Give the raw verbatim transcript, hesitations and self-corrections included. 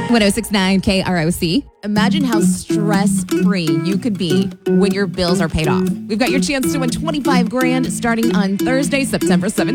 one oh six point nine K R O C. Imagine how stress-free you could be when your bills are paid off. We've got your chance to win twenty-five grand starting on Thursday, September seventeenth.